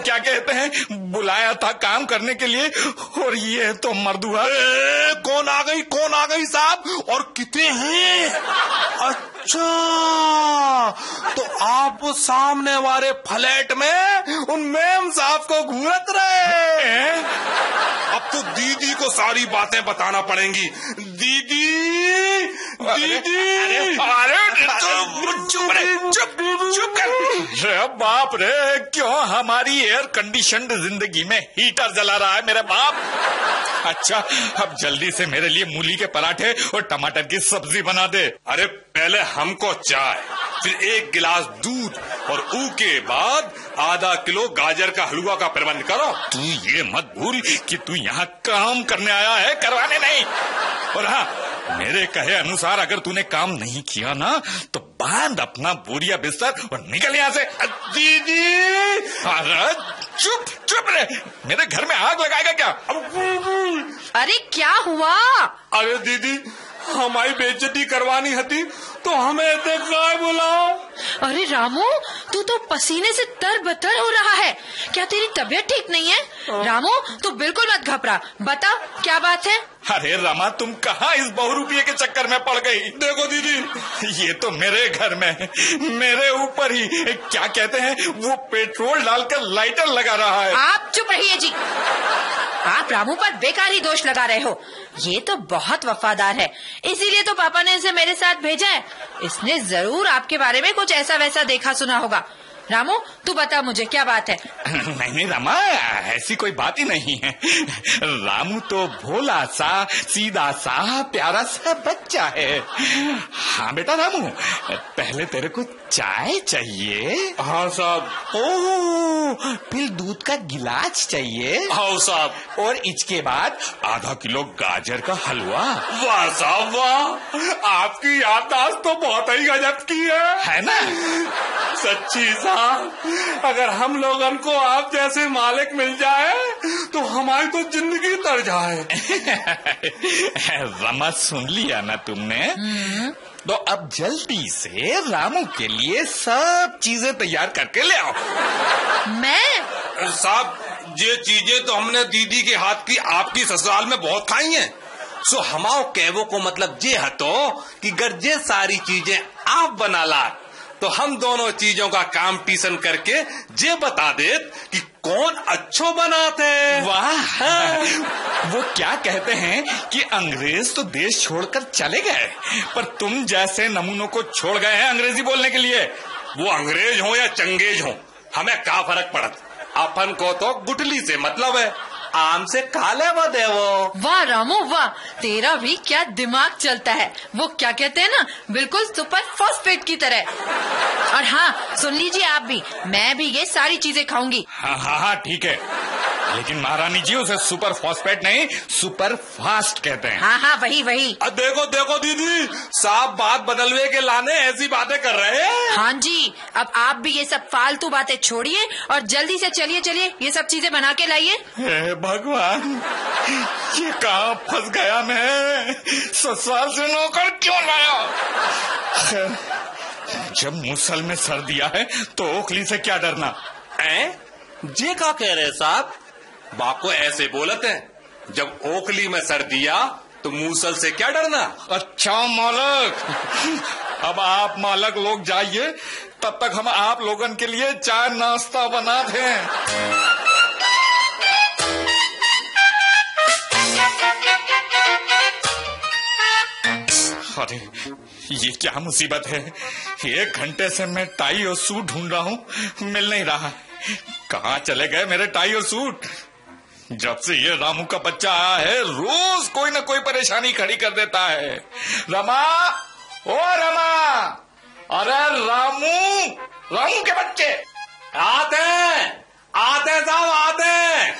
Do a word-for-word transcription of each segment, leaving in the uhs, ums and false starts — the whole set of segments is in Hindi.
क्या कहते हैं, बुलाया था काम करने के लिए, और ये तो मर्दुआ। कौन आ गई कौन आ गई साहब, और कितने हैं? अच्छा, तो आप वो सामने वाले फ्लैट में उन मैम साहब को घूरत रहे हैं? अब तो दीदी को सारी बातें बताना पड़ेंगी। दीदी दीदी अरे चुप रे, चुप चुप कर। रे बाप रे, क्यों हमारी एयर कंडीशन्ड जिंदगी में हीटर जला रहा है मेरे बाप? अच्छा, अब जल्दी से मेरे लिए मूली के पराठे और टमाटर की सब्जी बना दे। अरे पहले हमको चाय, फिर एक गिलास दूध, और ऊ के बाद आधा किलो गाजर का हलवा का प्रबंध करो। तू ये मत भूल कि तू यहाँ काम करने आया है, करवाने नहीं। और हाँ, मेरे कहे अनुसार अगर तूने काम नहीं किया ना, तो बांध अपना बोरिया बिस्तर और निकल यहाँ से। दीदी अरे चुप चुप रे, मेरे घर में आग लगाएगा क्या? अरे क्या हुआ? अरे दीदी, हमारी बेइज्जती करवानी हती तो हमें काय बुलाओ। अरे रामू, तू तो पसीने से तरबतर हो रहा है। क्या तेरी तबीयत ठीक नहीं है? रामू, तू बिल्कुल मत घबरा, बता क्या बात है? अरे रमा, तुम कहाँ इस बहुरूपिये के चक्कर में पड़ गई? देखो दीदी, ये तो मेरे घर में, मेरे ऊपर ही क्या कहते हैं, वो पेट्रोल डालकर लाइटर लगा रहा है। आप चुप रहिए जी। आप रामू पर बेकार ही दोष लगा रहे हो। ये तो बहुत वफादार है, इसीलिए तो पापा ने इसे मेरे साथ भेजा है। इसने जरूर आपके बारे में कुछ ऐसा वैसा देखा सुना होगा। रामू, तू बता मुझे क्या बात है? नहीं नहीं रमा, ऐसी कोई बात ही नहीं है। रामू तो भोला सा, सीधा सा, प्यारा सा बच्चा है। हाँ बेटा रामू, पहले तेरे को चाय चाहिए? हाँ साहब। ओह, फिर दूध का गिलास चाहिए? हाँ साहब। और इसके बाद आधा किलो गाजर का हलवा। वाह साहब वाह, आपकी याददाश्त तो बहुत ही गजब की है, है ना? सच्ची साहब, अगर हम लोगन को आप जैसे मालिक मिल जाए तो हमारी तो जिंदगी तर जाए। रमा, सुन लिया ना तुमने? तो अब जल्दी से रामू के लिए सब चीजें तैयार करके ले आओ। मैं? साहब, ये चीजें तो हमने दीदी के हाथ की आपकी ससुराल में बहुत खाई हैं। सो हमाओ कहवो को मतलब ये हतो कि अगर ये सारी चीजें आप बना ला तो हम दोनों चीजों का कंपटीशन करके ये बता देत कि कौन अच्छो बनाते। वाह, वो क्या कहते हैं कि अंग्रेज तो देश छोड़कर चले गए, पर तुम जैसे नमूनों को छोड़ गए हैं अंग्रेजी बोलने के लिए। वो अंग्रेज हो या चंगेज हो, हमें क्या फर्क पड़त? अपन को तो गुटली से मतलब है, आम से काले वो देवो। वाह रामू वाह, तेरा भी क्या दिमाग चलता है। वो क्या कहते हैं ना, बिल्कुल सुपर फॉस्फेट की तरह। और हाँ, सुन लीजिए आप भी, मैं भी ये सारी चीजें खाऊंगी। हाँ हाँ हाँ ठीक है, लेकिन महारानी जी उसे सुपर फॉस्फेट नहीं, सुपर फास्ट कहते हैं। हाँ हाँ वही वही। देखो देखो दीदी, साफ बात बदलवे के लाने ऐसी बातें कर रहे हैं। हाँ जी, अब आप भी ये सब फालतू बातें छोड़िए और जल्दी से चलिए चलिए ये सब चीजें बना के लाइए। भगवान, ये कहाँ फंस गया मैं? ससुराल से नौकर क्यों लाया? जब मुसल में सर दिया है तो ओखली से क्या डरना? हैं? जे का कह रहे साहब? बाप को ऐसे बोलते हैं, जब ओखली में सर दिया तो मूसल से क्या डरना? अच्छा मालक, अब आप मालक लोग जाइए, तब तक हम आप लोगन के लिए चाय नाश्ता बना दें। अरे ये क्या मुसीबत है? एक घंटे से मैं टाई और सूट ढूंढ रहा हूँ, मिल नहीं रहा। कहाँ चले गए मेरे टाई और सूट? जब से ये रामू का बच्चा आया है, रोज कोई ना कोई परेशानी खड़ी कर देता है। रमा, ओ रमा, अरे रामू, रामू के बच्चे आते आते साहब आते।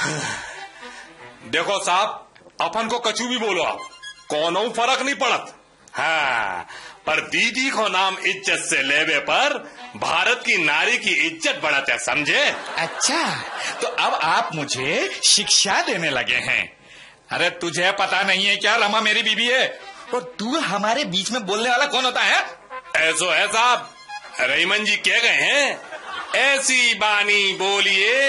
देखो साहब, अपन को कछु भी बोलो आप, कोनो फर्क नहीं पड़त। हाँ, पर दीदी को नाम इज्जत से लेवे पर भारत की नारी की इज्जत बढ़ाते, समझे? अच्छा, तो अब आप मुझे शिक्षा देने लगे हैं। अरे तुझे पता नहीं है क्या, रमा मेरी बीवी है, और तू हमारे बीच में बोलने वाला कौन होता है? ऐसो है साहब, रहीमन जी कह गए हैं, ऐसी बानी बोलिए